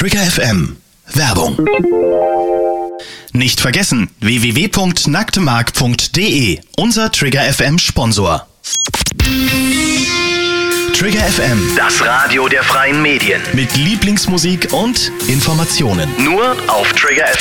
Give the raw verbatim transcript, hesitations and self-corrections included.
Trigger F M. Werbung. Nicht vergessen, w w w punkt nacktemark punkt d e, unser Trigger F M Sponsor. Trigger F M, Das Radio der freien Medien. mit Lieblingsmusik und Informationen. Nur auf Trigger F